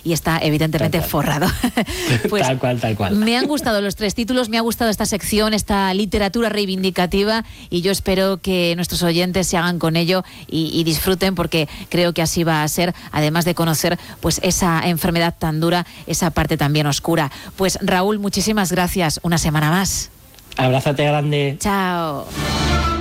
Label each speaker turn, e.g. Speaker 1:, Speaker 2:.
Speaker 1: y está evidentemente forrado.
Speaker 2: Pues, tal cual.
Speaker 1: Me han gustado los 3 títulos, me ha gustado esta sección, esta literatura reivindicativa, y yo espero que nuestros oyentes se hagan con ello y disfruten, porque creo que así va a ser, además de conocer pues esa enfermedad tan dura, esa parte también oscura. Pues Raúl, muchísimas gracias, una semana más.
Speaker 2: Abrázate grande.
Speaker 1: Chao.